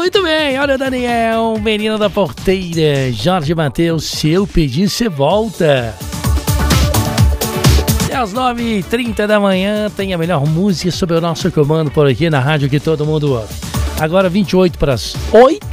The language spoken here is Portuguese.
Muito bem, olha o Daniel, menino da porteira, Jorge Mateus, se eu pedir, você volta. Até às 9h30 da manhã tem a melhor música sob o nosso comando por aqui na rádio que todo mundo ouve. Agora 28 para as 8.